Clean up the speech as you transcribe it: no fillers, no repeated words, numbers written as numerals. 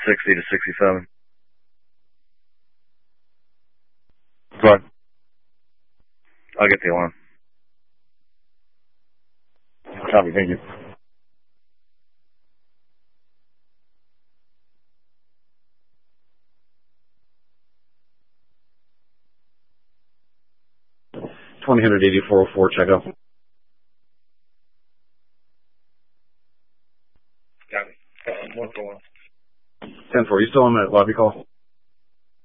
60 to 67. Go ahead. I'll get the alarm. Copy, thank you. $20,88404, check out. Got it. 141. 10-4, you still on that lobby call?